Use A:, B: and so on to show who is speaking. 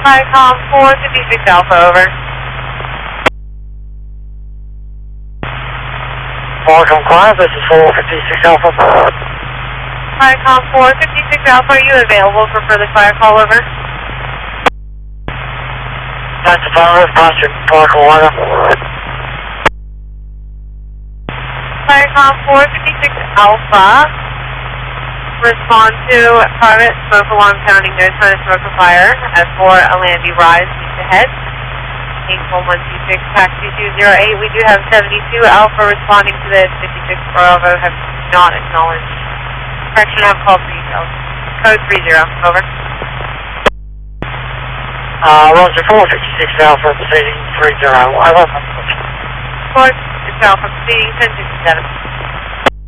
A: Vicom 456 Alpha, over.
B: Welcome, Clive. This is 456 Alpha.
A: Vicom 456 Alpha, are you available for further fire call, over?
B: That's the fire, posture, Parker, water.
A: Vicom 456 Alpha, respond to private smoke alarm sounding, no sign of smoke or fire. As for a Landy rise, east ahead. Angel 126, taxi 208. We do have 72 Alpha responding to this. 56 Bravo have not acknowledged. Correction, have called for details. Code 30, over.
B: Roger, 456 Alpha, proceeding 30.
A: 456 Alpha, proceeding 1067.